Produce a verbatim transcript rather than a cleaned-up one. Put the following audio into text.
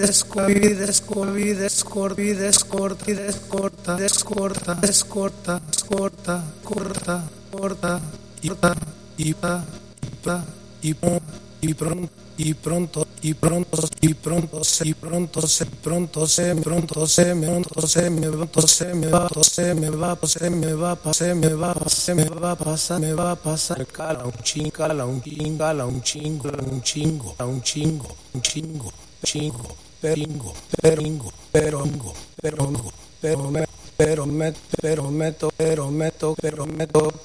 descorta, descorta, descorta, descorta, descorta, descorta, descorta, corta, corta, y pa, y pa, y pa, y pronto, y pronto, y pronto, y pronto, y pronto, y pronto, se pronto, se pronto, se me pronto, se me pronto, se me va, se me va, se me va, se me va, se me va, pasa, me va a pasar, cala un chingo, cala un chingo, cala un chingo, un chingo, un chingo, un chingo, chingo, peringo, peringo, perongo, perongo, pero me, pero me, pero meto, pero meto, pero meto.